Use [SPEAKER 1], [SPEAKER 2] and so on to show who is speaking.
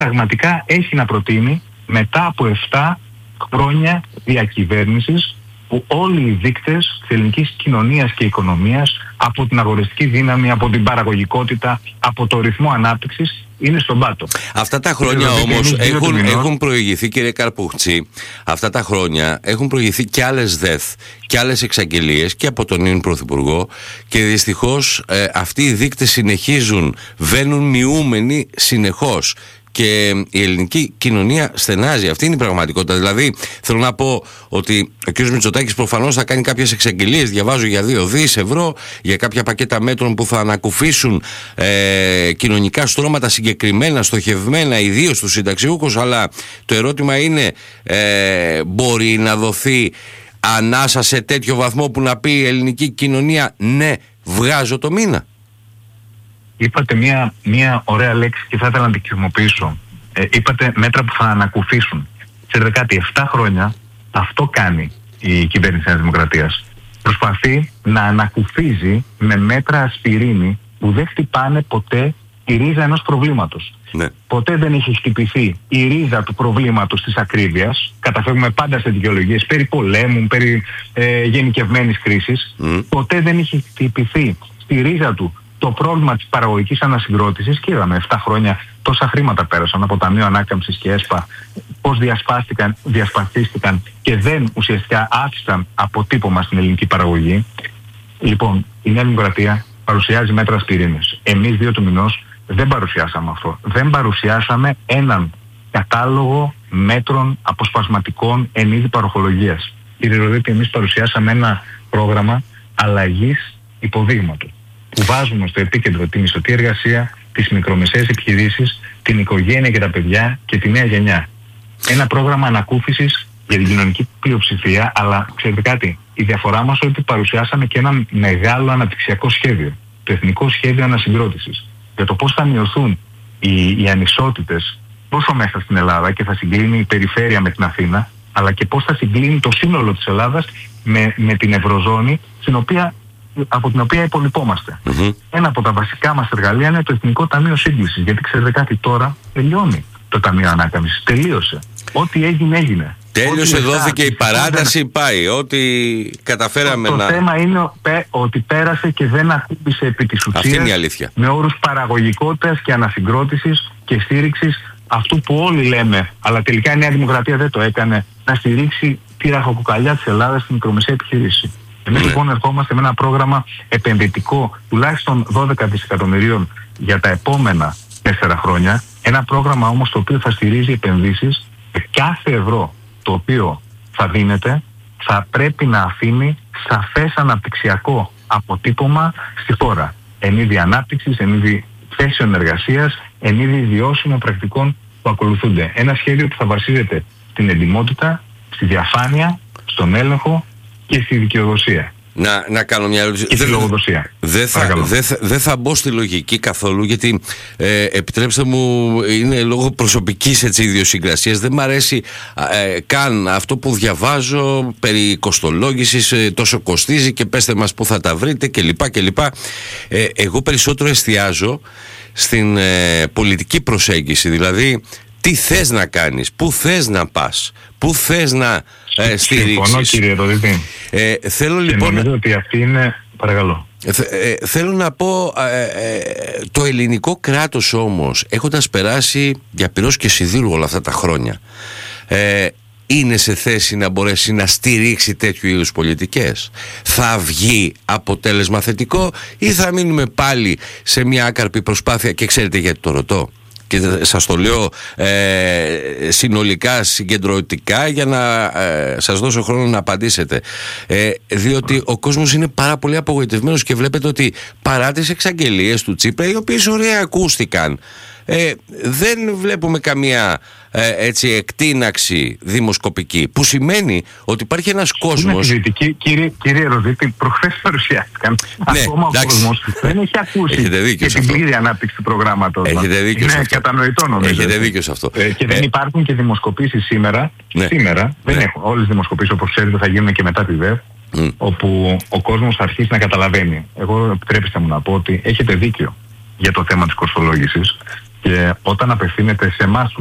[SPEAKER 1] πραγματικά έχει να προτείνει μετά από 7 χρόνια διακυβέρνησης, που όλοι οι δείκτες της ελληνικής κοινωνίας και οικονομίας, από την αγοραστική δύναμη, από την παραγωγικότητα, από το ρυθμό ανάπτυξης, είναι στον πάτο.
[SPEAKER 2] Αυτά τα χρόνια όμως έχουν προηγηθεί, κύριε Καρπούχτση, αυτά τα χρόνια έχουν προηγηθεί και άλλες ΔΕΘ και άλλες εξαγγελίες και από τον νέο Πρωθυπουργό, και δυστυχώς αυτοί οι δείκτες συνεχίζουν, βαίνουν μειούμενοι συνεχώς. Και η ελληνική κοινωνία στενάζει. Αυτή είναι η πραγματικότητα. Δηλαδή, θέλω να πω ότι ο κ. Μητσοτάκης προφανώς θα κάνει κάποιες εξαγγελίες. Διαβάζω για 2 δις ευρώ, για κάποια πακέτα μέτρων που θα ανακουφίσουν κοινωνικά στρώματα συγκεκριμένα, στοχευμένα, ιδίως στους συνταξιούχους. Αλλά το ερώτημα είναι, μπορεί να δοθεί ανάσα σε τέτοιο βαθμό που να πει η ελληνική κοινωνία, ναι, βγάζω το μήνα?
[SPEAKER 1] Είπατε μια ωραία λέξη και θα ήθελα να την χρησιμοποιήσω. Είπατε μέτρα που θα ανακουφίσουν. Ξέρετε κάτι, 7 χρόνια αυτό κάνει η κυβέρνηση της Δημοκρατίας. Προσπαθεί να ανακουφίζει με μέτρα ασπιρίνη που δεν χτυπάνε ποτέ τη ρίζα ενός προβλήματος.
[SPEAKER 2] Ναι.
[SPEAKER 1] Ποτέ δεν έχει χτυπηθεί η ρίζα του προβλήματος της ακρίβειας. Καταφεύγουμε πάντα σε δικαιολογίες περί πολέμου, περί γενικευμένης κρίσης. Ποτέ δεν έχει χτυπηθεί στη ρίζα του το πρόβλημα της παραγωγικής ανασυγκρότησης, και είδαμε 7 χρόνια τόσα χρήματα πέρασαν από Ταμείο Ανάκαμψης και ΕΣΠΑ, πώς διασπαστίστηκαν και δεν ουσιαστικά άφησαν αποτύπωμα στην ελληνική παραγωγή. Λοιπόν, η Νέα Δημοκρατία παρουσιάζει μέτρα ασπιρίνης. Εμείς 2 του μηνός δεν παρουσιάσαμε αυτό. Δεν παρουσιάσαμε έναν κατάλογο μέτρων αποσπασματικών εν είδη παροχολογίας. Κύριε Ροδίτη, εμείς παρουσιάσαμε ένα πρόγραμμα αλλαγής υποδείγματος, που βάζουμε στο επίκεντρο τη μισθωτή εργασία, τις μικρομεσαίες επιχειρήσεις, την οικογένεια και τα παιδιά και τη νέα γενιά. Ένα πρόγραμμα ανακούφισης για την κοινωνική πλειοψηφία, αλλά ξέρετε κάτι, η διαφορά μας είναι ότι παρουσιάσαμε και ένα μεγάλο αναπτυξιακό σχέδιο, το Εθνικό Σχέδιο Ανασυγκρότησης, για το πώς θα μειωθούν οι ανισότητες τόσο μέσα στην Ελλάδα και θα συγκλίνει η περιφέρεια με την Αθήνα, αλλά και πώς θα συγκλίνει το σύνολο της Ελλάδας με την Ευρωζώνη, από την οποία υπολοιπόμαστε. Ένα από τα βασικά μας εργαλεία είναι το Εθνικό Ταμείο Σύγκλησης. Γιατί ξέρετε κάτι, τώρα τελειώνει το Ταμείο Ανάκαμψης. Τελείωσε. Ό,τι έγινε.
[SPEAKER 2] Τέλειωσε, δόθηκε η παράταση, πάει. Ό,τι καταφέραμε
[SPEAKER 1] το θέμα είναι ότι πέρασε και δεν ακούμπησε επί της ουσίας.
[SPEAKER 2] Αυτή είναι η αλήθεια.
[SPEAKER 1] Με όρους παραγωγικότητας και ανασυγκρότησης και στήριξης αυτού που όλοι λέμε, αλλά τελικά η Νέα Δημοκρατία δεν το έκανε, να στηρίξει τη ραχοκοκαλιά της Ελλάδας στη μικρομεσαία επιχειρήση. Εμείς λοιπόν ερχόμαστε με ένα πρόγραμμα επενδυτικό τουλάχιστον 12 δισεκατομμυρίων για τα επόμενα 4 χρόνια. Ένα πρόγραμμα όμως το οποίο θα στηρίζει επενδύσεις, και κάθε ευρώ το οποίο θα δίνεται θα πρέπει να αφήνει σαφές αναπτυξιακό αποτύπωμα στη χώρα. Εν είδη ανάπτυξης, εν είδη θέσεων εργασίας, εν είδη βιώσιμων πρακτικών που ακολουθούνται. Ένα σχέδιο που θα βασίζεται στην εντιμότητα, στη διαφάνεια, στον έλεγχο και στη δικαιοδοσία.
[SPEAKER 2] Να κάνω μια ερώτηση.
[SPEAKER 1] Και στη λογοδοσία.
[SPEAKER 2] Δεν θα μπω στη λογική καθόλου, γιατί επιτρέψτε μου, είναι λόγω προσωπικής ιδιοσυγκρασίας. Δεν μ' αρέσει καν αυτό που διαβάζω περί κοστολόγησης, τόσο κοστίζει και πέστε μας πού θα τα βρείτε κλπ. Εγώ περισσότερο εστιάζω στην πολιτική προσέγγιση, δηλαδή τι θες να κάνεις, πού θες να πας, πού θες να στηρίξεις.
[SPEAKER 1] Συμφωνώ, κύριε Ροδίτη.
[SPEAKER 2] Θέλω
[SPEAKER 1] και
[SPEAKER 2] λοιπόν...
[SPEAKER 1] νομίζω ότι αυτή είναι... Παρακαλώ.
[SPEAKER 2] Θέλω να πω, το ελληνικό κράτος όμως, έχοντας περάσει για πυρός και σιδήρου όλα αυτά τα χρόνια, είναι σε θέση να μπορέσει να στηρίξει τέτοιου είδους πολιτικές? Θα βγει αποτέλεσμα θετικό ή θα μείνουμε πάλι σε μια άκαρπη προσπάθεια? Και ξέρετε γιατί το ρωτώ, και σας το λέω συνολικά, συγκεντρωτικά, για να σας δώσω χρόνο να απαντήσετε, διότι ο κόσμος είναι πάρα πολύ απογοητευμένος και βλέπετε ότι παρά τις εξαγγελίες του Τσίπρα, οι οποίες ωραία ακούστηκαν, δεν βλέπουμε καμία εκτείναξη δημοσκοπική, που σημαίνει ότι υπάρχει ένας κόσμος...
[SPEAKER 1] Κύριε Ροδίτη, προχθές παρουσιάστηκαν. Ακόμα ο κόσμος δεν έχει ακούσει και την πλήρη ανάπτυξη του προγράμματος.
[SPEAKER 2] Έχετε δίκιο σε
[SPEAKER 1] αυτό. Είναι κατανοητό, νομίζω.
[SPEAKER 2] Έχετε δίκιο σε αυτό.
[SPEAKER 1] Και δεν υπάρχουν και δημοσκοπήσεις σήμερα. Σήμερα δεν έχουν. Όλες οι δημοσκοπήσεις, όπως ξέρετε, θα γίνουν και μετά τη ΔΕΒ, όπου ο κόσμος θα αρχίσει να καταλαβαίνει. Εγώ, επιτρέψτε μου να πω ότι έχετε δίκιο για το θέμα της κοστολόγησης. Και όταν απευθύνεται σε εμάς